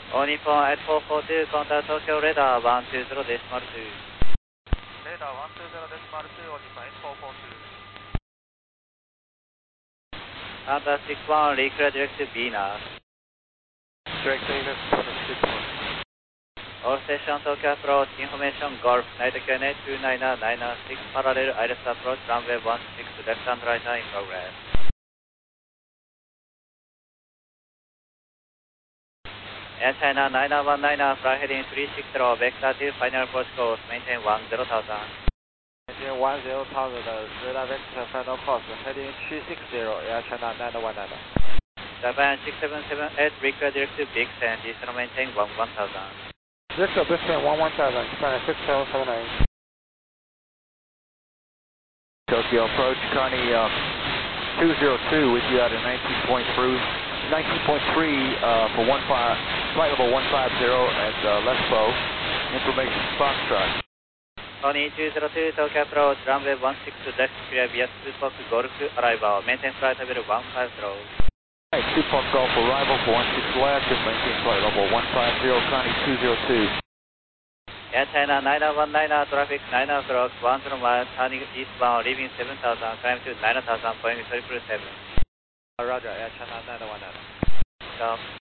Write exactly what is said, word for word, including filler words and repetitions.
All Nippon eight four four two, contact Tokyo radar one two zero decimal two. Radar one two zero decimal two, All Nippon eight four four two. Contact six one, reclear direct to Venus. Direct Venus, six one. All station Tokyo approach, information Golf, night Q N A two nine nine six, parallel Iris approach, runway one six, left and right in progress. Air China nine one nine, fly heading three six zero, vector to final approach course, maintain one zero thousand. Maintain one zero thousand, radar vector final course, heading three six zero, Air China nine one nine. Japan six seven seven eight, reclear direct to Big Ten, descent maintain one one thousand. Director Big Ten one one thousand, Japan six seven seven eight. Tokyo approach, Connie uh, two zero two with you at a nineteen point three, nineteen point three uh, for one five, flight level one five zero at uh, Lesbo, information Foxtrot. Connie two zero two, Tokyo approach, runway one six, left clear via Super Golf arrival, maintain flight level one five zero. Right, Super Golf arrival for one six left and maintain flight level one five zero, Connie two zero two. Air China nine one nine, traffic nine o'clock, one zero miles, turning eastbound, leaving seven thousand, climb to nine thousand, point triple seven. Roger, Air China nine one nine. Stop.